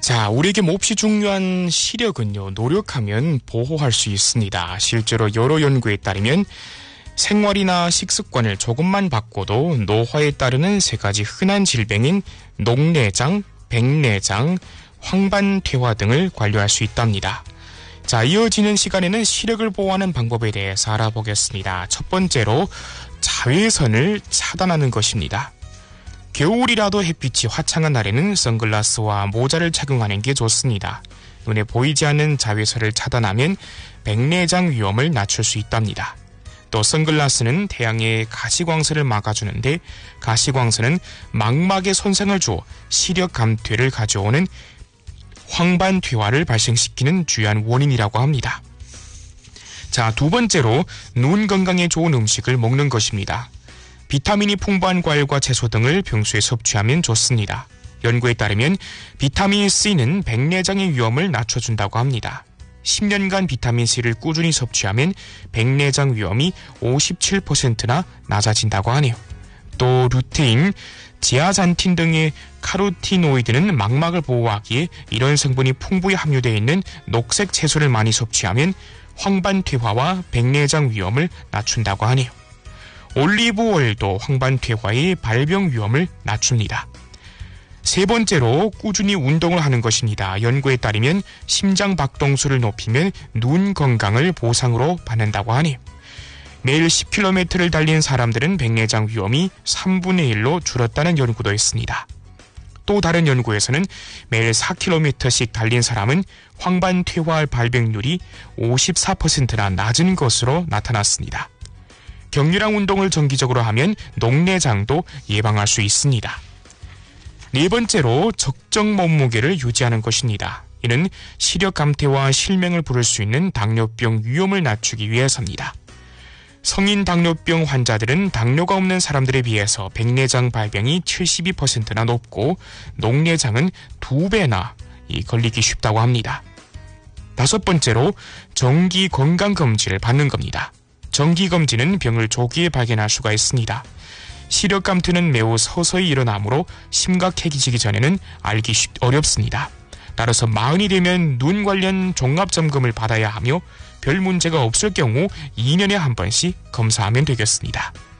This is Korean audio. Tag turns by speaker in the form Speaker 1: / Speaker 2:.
Speaker 1: 자, 우리에게 몹시 중요한 시력은요, 노력하면 보호할 수 있습니다. 실제로 여러 연구에 따르면 생활이나 식습관을 조금만 바꿔도 노화에 따르는 세 가지 흔한 질병인 녹내장, 백내장, 황반퇴화 등을 관리할 수 있답니다. 자, 이어지는 시간에는 시력을 보호하는 방법에 대해서 알아보겠습니다. 첫 번째로 자외선을 차단하는 것입니다. 겨울이라도 햇빛이 화창한 날에는 선글라스와 모자를 착용하는 게 좋습니다. 눈에 보이지 않는 자외선을 차단하면 백내장 위험을 낮출 수 있답니다. 또 선글라스는 태양의 가시광선을 막아주는데 가시광선은 망막에 손상을 주어 시력 감퇴를 가져오는 황반퇴화를 발생시키는 주요한 원인이라고 합니다. 자, 두 번째로 눈 건강에 좋은 음식을 먹는 것입니다. 비타민이 풍부한 과일과 채소 등을 평소에 섭취하면 좋습니다. 연구에 따르면 비타민 C는 백내장의 위험을 낮춰준다고 합니다. 10년간 비타민C를 꾸준히 섭취하면 백내장 위험이 57%나 낮아진다고 하네요. 또 루테인, 지아잔틴 등의 카로티노이드는 망막을 보호하기에 이런 성분이 풍부히 함유되어 있는 녹색 채소를 많이 섭취하면 황반퇴화와 백내장 위험을 낮춘다고 하네요. 올리브 오일도 황반퇴화의 발병 위험을 낮춥니다. 세 번째로 꾸준히 운동을 하는 것입니다. 연구에 따르면 심장 박동수를 높이면 눈 건강을 보상으로 받는다고 하네요. 매일 10km를 달린 사람들은 백내장 위험이 3분의 1로 줄었다는 연구도 있습니다. 또 다른 연구에서는 매일 4km씩 달린 사람은 황반퇴화 발병률이 54%나 낮은 것으로 나타났습니다. 격렬한 운동을 정기적으로 하면 녹내장도 예방할 수 있습니다. 네 번째로 적정 몸무게를 유지하는 것입니다. 이는 시력 감퇴와 실명을 부를 수 있는 당뇨병 위험을 낮추기 위해서입니다. 성인 당뇨병 환자들은 당뇨가 없는 사람들에 비해서 백내장 발병이 72%나 높고 녹내장은 2배나 걸리기 쉽다고 합니다. 다섯 번째로 정기 건강검진을 받는 겁니다. 정기검진은 병을 조기에 발견할 수가 있습니다. 시력 감퇴는 매우 서서히 일어나므로 심각해지기 전에는 알기 어렵습니다. 따라서 마흔이 되면 눈 관련 종합점검을 받아야 하며 별 문제가 없을 경우 2년에 한 번씩 검사하면 되겠습니다.